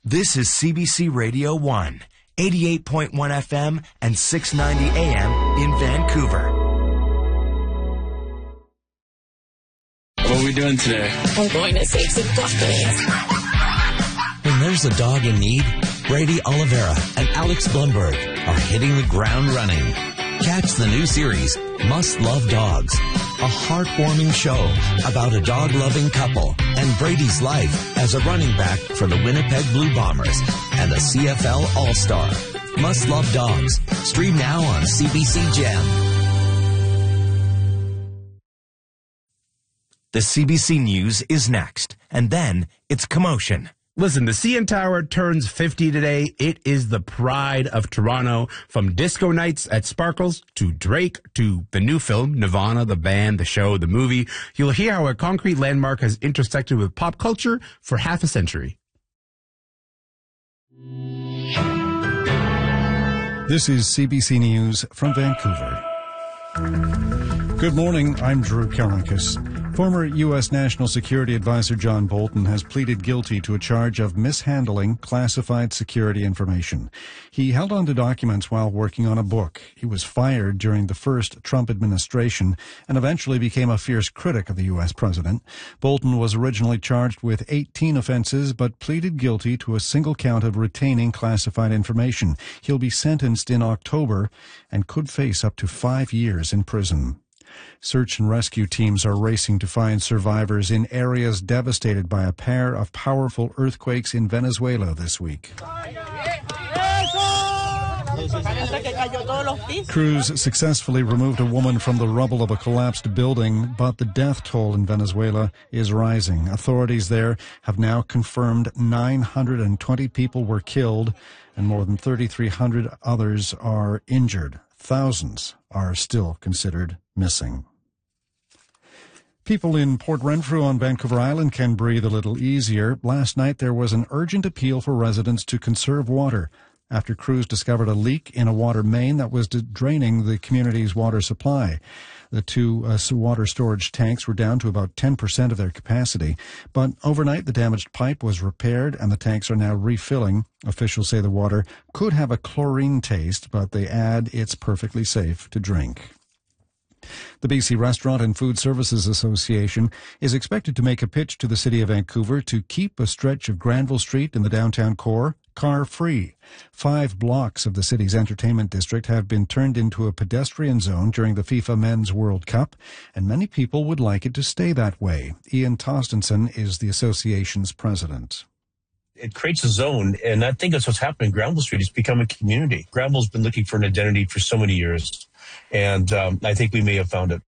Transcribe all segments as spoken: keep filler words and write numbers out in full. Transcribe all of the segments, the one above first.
This is C B C Radio one, eighty-eight point one F M and six ninety A M in Vancouver. What are we doing today? I'm going to save some ducklings. When there's a dog in need, Brady Oliveira and Alex Blumberg are hitting the ground running. Catch the new series, Must Love Dogs, a heartwarming show about a dog-loving couple and Brady's life as a running back for the Winnipeg Blue Bombers and the C F L All-Star. Must Love Dogs. Stream now on C B C Gem. The C B C News is next, and then it's Commotion. Listen, the C N Tower turns fifty today. It is the pride of Toronto. From disco nights at Sparkles to Drake to the new film, Nirvana, the band, the show, the movie. You'll hear how a concrete landmark has intersected with pop culture for half a century. This is C B C News from Vancouver. Good morning, I'm Drew Karakis. Former U S. National Security Advisor John Bolton has pleaded guilty to a charge of mishandling classified security information. He held on to documents while working on a book. He was fired during the first Trump administration and eventually became a fierce critic of the U S president. Bolton was originally charged with eighteen offenses but pleaded guilty to a single count of retaining classified information. He'll be sentenced in October and could face up to five years in prison. Search and rescue teams are racing to find survivors in areas devastated by a pair of powerful earthquakes in Venezuela this week. Crews successfully removed a woman from the rubble of a collapsed building, but the death toll in Venezuela is rising. Authorities there have now confirmed nine hundred twenty people were killed and more than thirty-three hundred others are injured. Thousands are still considered missing. People in Port Renfrew on Vancouver Island can breathe a little easier. Last night there was an urgent appeal for residents to conserve water after crews discovered a leak in a water main that was draining the community's water supply. The two uh, water storage tanks were down to about ten percent of their capacity, but overnight the damaged pipe was repaired and the tanks are now refilling. Officials say the water could have a chlorine taste, but they add it's perfectly safe to drink. The B C Restaurant and Food Services Association is expected to make a pitch to the City of Vancouver to keep a stretch of Granville Street in the downtown core car-free. Five blocks of the city's entertainment district have been turned into a pedestrian zone during the FIFA Men's World Cup, and many people would like it to stay that way. Ian Tostenson is the association's president. It creates a zone, and I think that's what's happening. Granville Street has become a community. Granville's been looking for an identity for so many years, and um, I think we may have found it.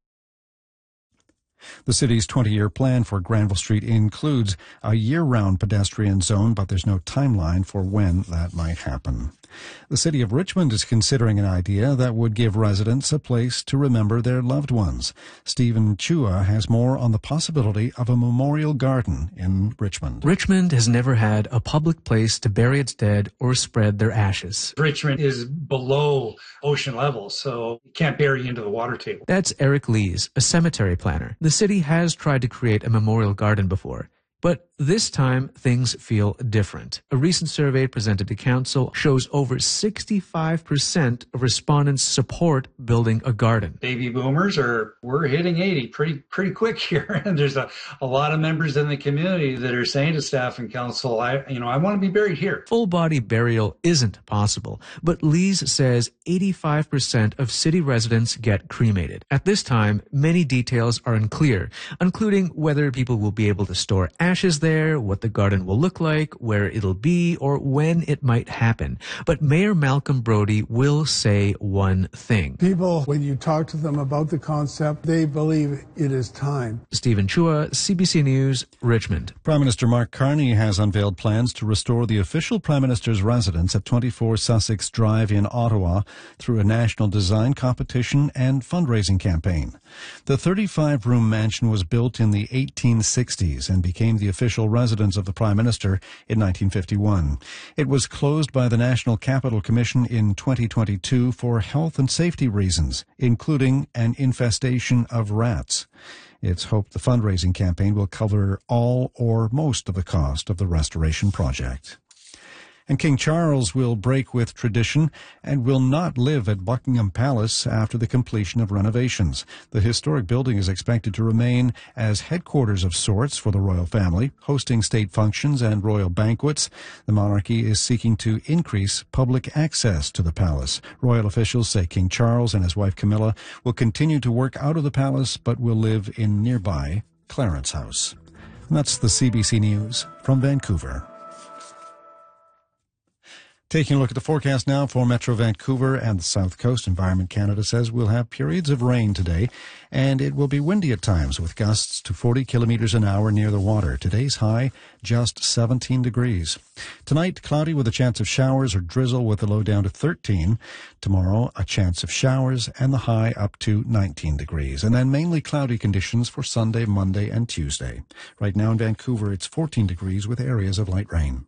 The city's twenty-year plan for Granville Street includes a year-round pedestrian zone, but there's no timeline for when that might happen. The city of Richmond is considering an idea that would give residents a place to remember their loved ones. Stephen Chua has more on the possibility of a memorial garden in Richmond. Richmond has never had a public place to bury its dead or spread their ashes. Richmond is below ocean level, so you can't bury into the water table. That's Eric Lees, a cemetery planner. The city has tried to create a memorial garden before, but this time, things feel different. A recent survey presented to council shows over sixty-five percent of respondents support building a garden. Baby boomers are, we're hitting eighty pretty pretty quick here. And there's a, a lot of members in the community that are saying to staff and council, I, you know, I want to be buried here. Full body burial isn't possible, but Lees says eighty-five percent of city residents get cremated. At this time, many details are unclear, including whether people will be able to store ashes there, what the garden will look like, where it'll be, or when it might happen. But Mayor Malcolm Brody will say one thing. People, when you talk to them about the concept, they believe it is time. Stephen Chua, C B C News, Richmond. Prime Minister Mark Carney has unveiled plans to restore the official Prime Minister's residence at twenty-four Sussex Drive in Ottawa through a national design competition and fundraising campaign. The thirty-five room mansion was built in the eighteen sixties and became the official residence of the Prime Minister in nineteen fifty-one. It was closed by the National Capital Commission in twenty twenty-two for health and safety reasons, including an infestation of rats. It's hoped the fundraising campaign will cover all or most of the cost of the restoration project. And King Charles will break with tradition and will not live at Buckingham Palace after the completion of renovations. The historic building is expected to remain as headquarters of sorts for the royal family, hosting state functions and royal banquets. The monarchy is seeking to increase public access to the palace. Royal officials say King Charles and his wife Camilla will continue to work out of the palace but will live in nearby Clarence House. And that's the C B C News from Vancouver. Taking a look at the forecast now for Metro Vancouver and the South Coast, Environment Canada says we'll have periods of rain today, and it will be windy at times with gusts to forty kilometers an hour near the water. Today's high, just seventeen degrees. Tonight, cloudy with a chance of showers or drizzle with the low down to thirteen. Tomorrow, a chance of showers and the high up to nineteen degrees. And then mainly cloudy conditions for Sunday, Monday, and Tuesday. Right now in Vancouver, it's fourteen degrees with areas of light rain.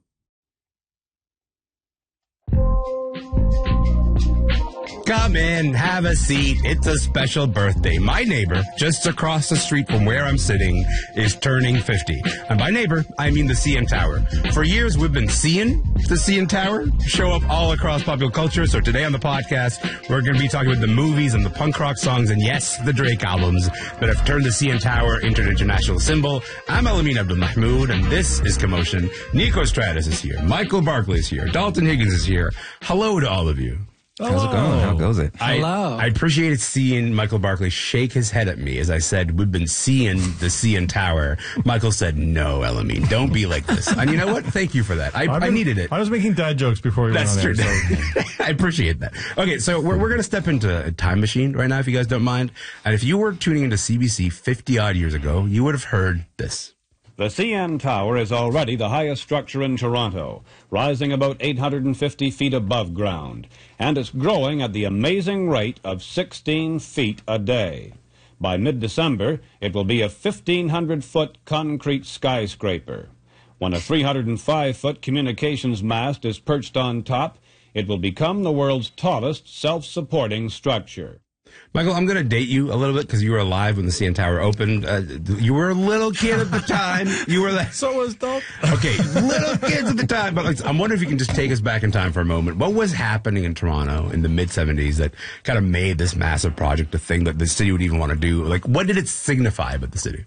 Come in, have a seat. It's a special birthday. My neighbor, just across the street from where I'm sitting, is turning fifty. And by neighbor, I mean the C N Tower. For years, we've been seeing the C N Tower show up all across popular culture. So today on the podcast, we're going to be talking about the movies and the punk rock songs and, yes, the Drake albums that have turned the C N Tower into an international symbol. I'm Elamin Abdul-Mahmoud, and this is Commotion. Nico Stratus is here. Michael Barkley is here. Dalton Higgins is here. Hello to all of you. How's it going? How goes it? I, Hello. I appreciated seeing Michael Barkley shake his head at me as I said, we've been seeing the C N Tower. Michael said, no, Elamin, don't be like this. And you know what? Thank you for that. I, I needed it. I was making dad jokes before we That's went on true. there. So. I appreciate that. Okay, so we're, we're going to step into a time machine right now, if you guys don't mind. And if you were tuning into C B C fifty-odd years ago, you would have heard this. The C N Tower is already the highest structure in Toronto, rising about eight hundred fifty feet above ground, and it's growing at the amazing rate of sixteen feet a day. By mid-December, it will be a fifteen hundred foot concrete skyscraper. When a three hundred five foot communications mast is perched on top, it will become the world's tallest self-supporting structure. Michael, I'm going to date you a little bit because you were alive when the C N Tower opened. Uh, you were a little kid at the time. You were like, so was Doc. Okay, little kids at the time. But like, I'm wondering if you can just take us back in time for a moment. What was happening in Toronto in the mid seventies that kind of made this massive project a thing that the city would even want to do? Like, what did it signify about the city?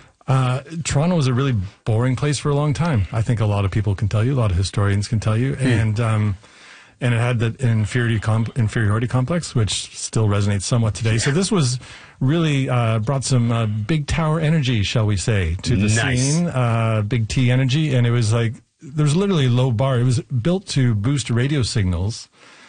Uh, Toronto was a really boring place for a long time. I think a lot of people can tell you, a lot of historians can tell you. Mm. And, um, And it had that inferiority, comp- inferiority complex, which still resonates somewhat today. So this was really uh, brought some uh, big tower energy, shall we say, to the nice. scene. Uh, big T energy. And it was like, there was literally a low bar. It was built to boost radio signals.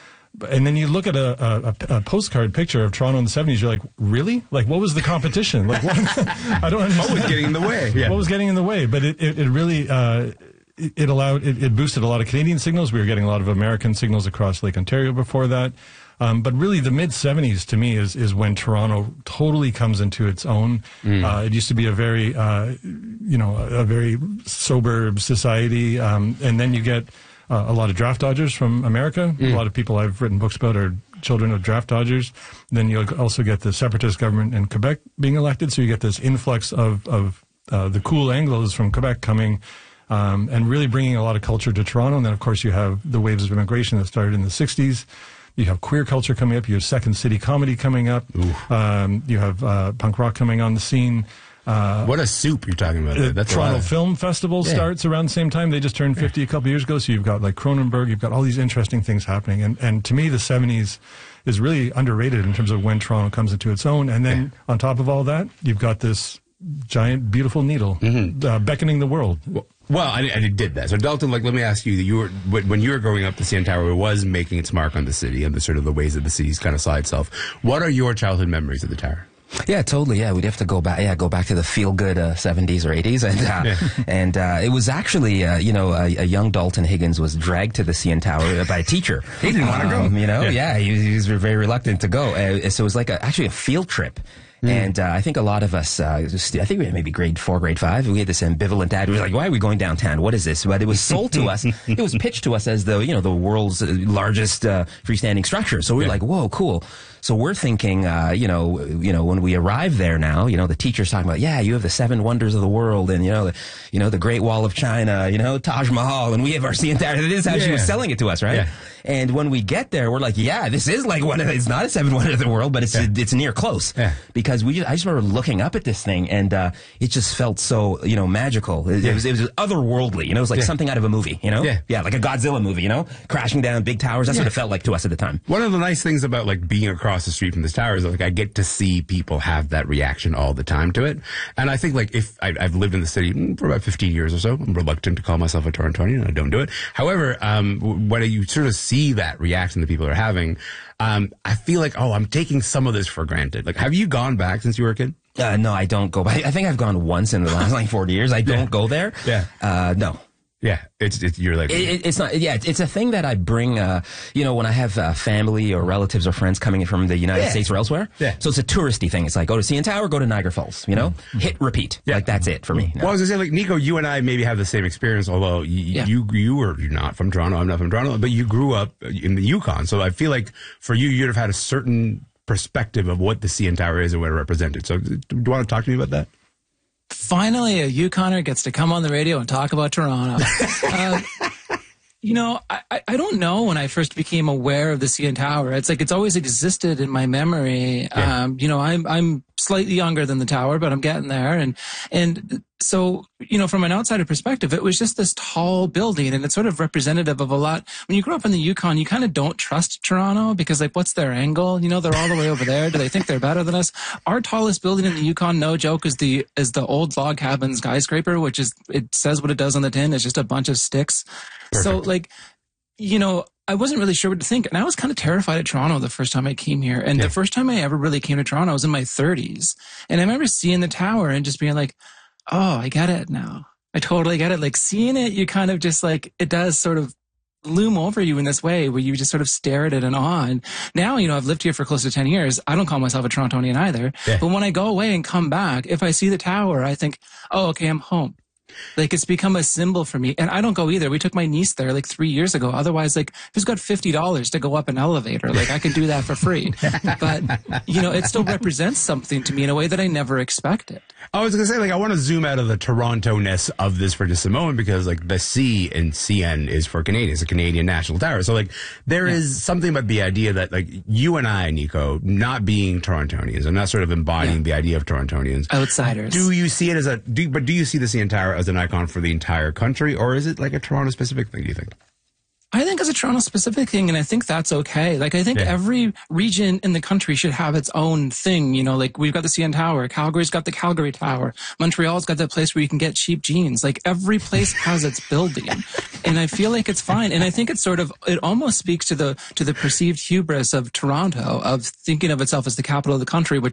And then you look at a, a, a postcard picture of Toronto in the seventies, you're like, really? Like, what was the competition? Like, what? I don't understand. What was getting in the way? Yeah. What was getting in the way? But it, it, it really... Uh, It allowed, it, it boosted a lot of Canadian signals. We were getting a lot of American signals across Lake Ontario before that. Um, but really, the mid seventies to me is is when Toronto totally comes into its own. Mm. Uh, it used to be a very, uh, you know, a, a very sober society. Um, and then you get uh, a lot of draft dodgers from America. Mm. A lot of people I've written books about are children of draft dodgers. Then you also get the separatist government in Quebec being elected. So you get this influx of, of uh, the cool Anglos from Quebec coming. Um, and really bringing a lot of culture to Toronto. And then, of course, you have the waves of immigration that started in the sixties. You have queer culture coming up. You have Second City comedy coming up. Um, you have uh, punk rock coming on the scene. Uh, what a soup you're talking about. The That's Toronto Film Festival yeah. starts around the same time. They just turned fifty a couple years ago. So you've got like Cronenberg. You've got all these interesting things happening. And, and to me, the seventies is really underrated in terms of when Toronto comes into its own. And then yeah. on top of all that, you've got this giant, beautiful needle mm-hmm. uh, beckoning the world. Well, Well, I, I did that. So, Dalton, like, let me ask you: that you were when you were growing up, the C N Tower was making its mark on the city and the sort of the ways that the city's kind of saw itself. What are your childhood memories of the tower? Yeah, totally. Yeah, we'd have to go back. Yeah, go back to the feel-good uh, seventies or eighties, and uh, yeah. and uh, it was actually, uh, you know, a, a young Dalton Higgins was dragged to the C N Tower by a teacher. He didn't want to um, go. You know, yeah, yeah he, he was very reluctant to go. Uh, so it was like a, actually a field trip. Mm. And uh, I think a lot of us, uh, just, I think we had maybe grade four, grade five, we had this ambivalent attitude. We were like, why are we going downtown? What is this? But it was sold to us. It was pitched to us as the, you know, the world's largest uh, freestanding structure. So we were yeah. like, whoa, cool. So we're thinking, uh, you know, you know, when we arrive there now, you know, the teacher's talking about, yeah, you have the seven wonders of the world, and you know, the, you know, the Great Wall of China, you know, Taj Mahal, and we have our C N Tower. This is how yeah. she was selling it to us, right? Yeah. And when we get there, we're like, yeah, this is like one of the, it's not a seven wonder of the world, but it's yeah. it's near close. Yeah. Because we just, I just remember looking up at this thing, and uh, it just felt so, you know, magical. It, yeah. it was it was otherworldly, you know, it was like yeah. something out of a movie, you know? Yeah. Yeah, like a Godzilla movie, you know? Crashing down big towers. That's yeah. what it felt like to us at the time. One of the nice things about like being across the street from this tower is like I get to see people have that reaction all the time to it. And I think like if I, I've lived in the city for about fifteen years or so, I'm reluctant to call myself a Torontonian. I don't do it. However, um, when you sort of see that reaction that people are having, um, I feel like, oh, I'm taking some of this for granted. Like, have you gone back since you were a kid? Uh, no, I don't go back. I think I've gone once in the last like forty years. I don't yeah. go there. Yeah. Uh, no. Yeah, it's, it's you're like it, it's not. Yeah, it's a thing that I bring. Uh, you know, when I have uh, family or relatives or friends coming in from the United yeah. States or elsewhere. Yeah. So it's a touristy thing. It's like go to C N Tower, go to Niagara Falls. You know, mm-hmm. hit repeat. Yeah. Like that's it for me. No. Well, I was gonna say, like Nico, you and I maybe have the same experience. Although you yeah. you, you were you're not from Toronto, I'm not from Toronto, but you grew up in the Yukon. So I feel like for you, you'd have had a certain perspective of what the C N Tower is and what it represented. So do you want to talk to me about that? Finally, a Yukoner gets to come on the radio and talk about Toronto. uh, you know, I, I don't know when I first became aware of the C N Tower. It's like it's always existed in my memory. Yeah. Um, you know, I'm I'm slightly younger than the tower, but I'm getting there. And and so, you know, from an outsider perspective, it was just this tall building, and it's sort of representative of a lot. When you grow up in the Yukon, you kind of don't trust Toronto because, like, what's their angle? You know, they're all the way over there. Do they think they're better than us? Our tallest building in the Yukon, no joke, is the is the old log cabin skyscraper, which is, it says what it does on the tin. It's just a bunch of sticks. Perfect. So, like, you know, I wasn't really sure what to think. And I was kind of terrified of Toronto the first time I came here. And yeah. the first time I ever really came to Toronto, I was in my thirties. And I remember seeing the tower and just being like, oh, I get it now. I totally get it. Like seeing it, you kind of just like, it does sort of loom over you in this way where you just sort of stare at it in awe. And now, you know, I've lived here for close to ten years. I don't call myself a Torontonian either. Yeah. But when I go away and come back, if I see the tower, I think, oh, okay, I'm home. Like it's become a symbol for me. And I don't go either. We took my niece there like three years ago. Otherwise, like who's got fifty dollars to go up an elevator? Like I can do that for free. But, you know, it still represents something to me in a way that I never expected. I was going to say, like, I want to zoom out of the Toronto-ness of this for just a moment because, like, the C in C N is for Canadians, the Canadian National Tower. So, like, there yeah. is something about the idea that, like, you and I, Nico, not being Torontonians, and not sort of embodying yeah. the idea of Torontonians. Outsiders. Do you see it as a, do, but do you see the C N Tower as an icon for the entire country, or is it like a Toronto-specific thing, do you think? I think it's a Toronto-specific thing, and I think that's okay. Like, I think yeah. every region in the country should have its own thing. You know, like, we've got the C N Tower. Calgary's got the Calgary Tower. Montreal's got that place where you can get cheap jeans. Like, every place has its building. And I feel like it's fine. And I think it's sort of, it almost speaks to the, to the perceived hubris of Toronto, of thinking of itself as the capital of the country, which